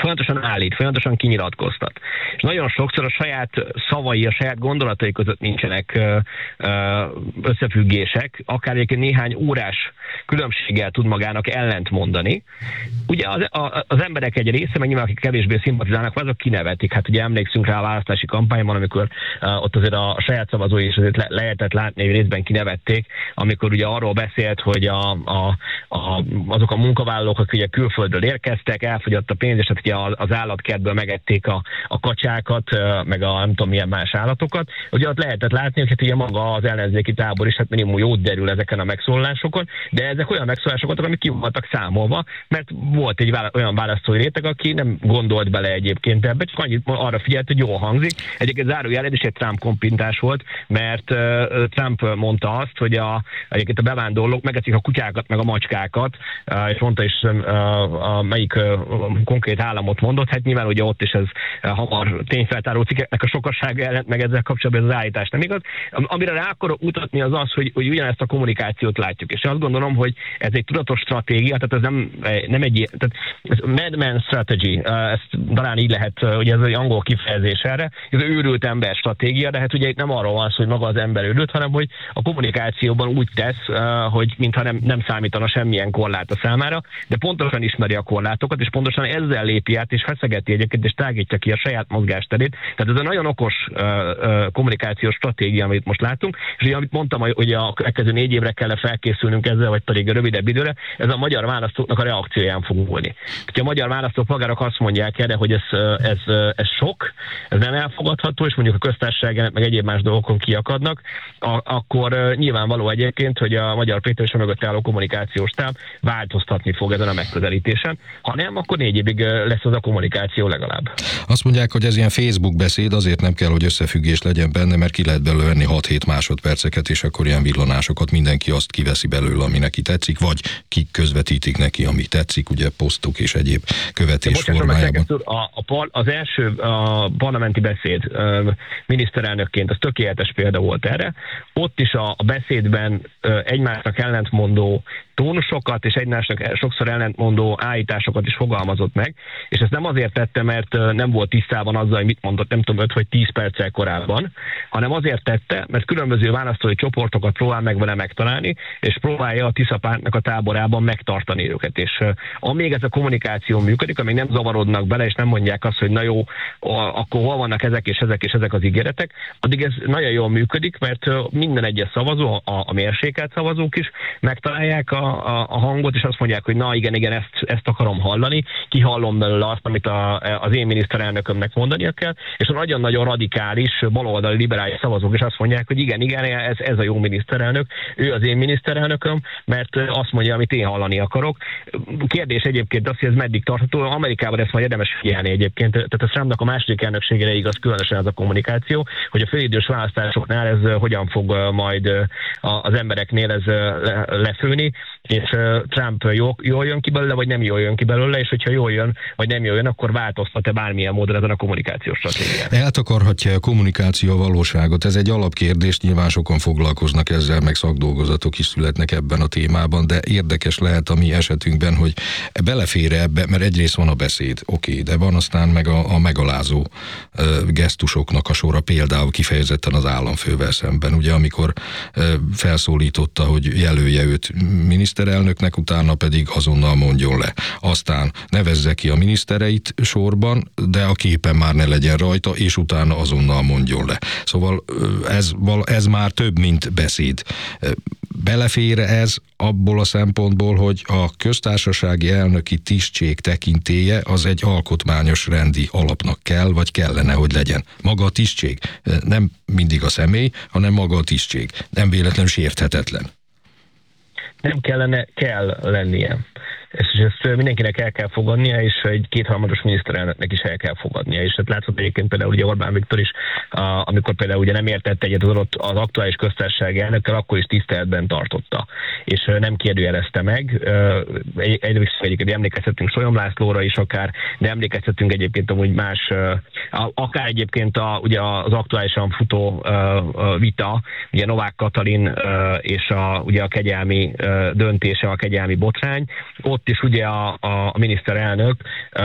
folyamatosan állít, folyamatosan kinyilatkoztat. És nagyon sokszor a saját szavai, a saját gondolatai között nincsenek összefüggések, akár egyébként néhány órás különbséggel tud magának ellent mondani. Ugye az emberek egy része, meg nyilván akik kevésbé szimpatizálnak, azok kinevetik. Hát ugye emlékszünk rá a választási kampányban, amikor ott azért a saját szavazói is azért lehetett látni, hogy részben kinevették, amikor ugye arról beszélt, hogy azok a munkavállalók, akik ugye külföldről érkeztek, elfogyott a pénz, és hát ugye az állatkertből megették a kacsákat, meg a nem tudom milyen más állatokat. Ugye ott lehetett látni, hogy hát ugye maga az ellenzéki tábor is hát minimum jót derül ezeken a megszólalásokon, de ezek olyan megszólások, amik ki voltak számolva, mert volt egy olyan választói réteg, aki nem gondolt bele egyébként ebbe, csak annyit arra figyelt, hogy jól hangzik. Egyébként zárójeled is egy Trump kompintás volt, mert Trump mondta azt, hogy egyébként a bevándorlók megeszik a kutyákat, meg a macskákat, és mondta is, melyik konkrét államot mondott, hát nyilván ugye ott is ez hamar tényfeltáró cikkeknek a sokassága ellent, meg ezzel kapcsolatban ez az állítás nem igaz. Amire rá akarok mutatni az az, hogy ugyanezt a kommunikációt látjuk, és azt gondolom, hogy ez egy tudatos stratégia, tehát ez nem egy, tehát ez madman strategy, ezt talán így lehet, ugye ez egy angol kifejezés erre, ez őrült ember stratégia, de hát ugye nem arról van szó, hogy maga az ember őrült, hanem hogy a kommunikációban úgy tesz, hogy mintha nem számítana semmilyen korlát a számára, de pontosan ismeri a korlátokat, és pontosan ezzel lépi át, és feszegeti egyébként, és tágítja ki a saját mozgásterét. Tehát ez a nagyon okos kommunikációs stratégia, amit most látunk, és ugye, amit mondtam, hogy a következő 4 évre kell felkészülnünk ezzel, vagy pedig rövidebb időre, ez a magyar választóknak a reakcióján fog múlni. Ha a magyar választópolgárok azt mondják erre, hogy ez sok, ez nem elfogadható, és mondjuk a köztársaság meg egyéb más dolgokon kiakadnak, akkor nyilvánvaló egyébként, hogy a Magyar Péter és a mögött álló kommunikációs táv változtatni fog ezen a megközelítésen. Ha nem, akkor 4 évig lesz az a kommunikáció legalább. Azt mondják, hogy ez ilyen Facebook beszéd, azért nem kell, hogy összefüggés legyen benne, mert ki lehet belőle venni 6-7 másodperceket, és akkor ilyen villanásokat mindenki azt kiveszi belőle, ami neki tetszik, vagy ki közvetítik neki, ami tetszik, ugye posztok és egyéb követés formájában. Az első parlamenti beszéd miniszterelnökként, az tökéletes példa volt erre. Ott is a beszédben egymásnak ellentmondó tónusokat és egymásnak sokszor ellentmondó állításokat is fogalmazott meg, és ezt nem azért tette, mert nem volt tisztában azzal, hogy mit mondott, nem tudom, 5 vagy 10 perccel korábban, hanem azért tette, mert különböző választói csoportokat próbál meg vele megtalálni, és próbálja a Tisza pártnak a táborában megtartani őket. És amíg ez a kommunikáció működik, amíg nem zavarodnak bele, és nem mondják azt, hogy na jó, akkor hol vannak ezek és ezek az ígéretek, addig ez nagyon jól működik, mert minden egyes szavazó, a mérsékelt szavazók is megtalálják a hangot, és azt mondják, hogy na igen, ezt akarom hallani, kihallom belőle azt, amit az én miniszterelnökömnek mondania kell, és a nagyon-nagyon radikális, baloldali liberális szavazók is azt mondják, hogy igen, ez a jó miniszterelnök, ő az én miniszterelnököm, mert azt mondja, amit én hallani akarok. Kérdés egyébként az, hogy ez meddig tartható. Amerikában ezt majd érdemes figyelni egyébként, tehát a Trumpnak a második elnökségére igaz különösen ez a kommunikáció, hogy a félidős választásoknál ez hogyan fog majd az embereknél ez lefőni, és Trump jól jön ki belőle, vagy nem jól jön ki belőle, és hogyha jól jön, vagy nem jól jön, akkor változtat-e bármilyen módon ezen a kommunikációs stratégián? Eltakarhatja a kommunikáció a valóságot? Ez egy alapkérdés, nyilván sokan foglalkoznak ezzel, meg szakdolgozatok is születnek ebben a témában, de érdekes lehet a mi esetünkben, hogy belefér ebbe, mert egyrészt van a beszéd, oké, de van aztán meg a megalázó gesztusoknak a sora, például kifejezetten az államfővel szemben. Ugye amikor felszólította, hogy jelölje őt miniszterelnöknek, utána pedig azonnal mondjon le. Aztán nevezze ki a minisztereit sorban, de a képen már ne legyen rajta, és utána azonnal mondjon le. Szóval ez már több, mint beszéd. Belefér ez abból a szempontból, hogy a köztársasági elnöki tisztség tekintélye az egy alkotmányos rendi alapnak kell, vagy kellene, hogy legyen. Maga a tisztség, nem mindig a személy, hanem maga a tisztség. Nem véletlenül sérthetetlen. Nem kellene, kell lennie. Ezt mindenkinek el kell fogadnia, és egy kétharmados miniszterelnöknek is el kell fogadnia. És hát látszott egyébként például ugye Orbán Viktor is, amikor például ugye nem értett egyet az aktuális köztársasági elnökkel, akkor is tiszteletben tartotta. És nem kérdőjelezte meg. Egyébként emlékezhetünk Solyom Lászlóra is akár, de emlékezhetünk egyébként amúgy más, akár egyébként ugye az aktuálisan futó vita, ugye Novák Katalin és ugye a kegyelmi döntése, a kegyelmi botrány, ott is ugye a miniszterelnök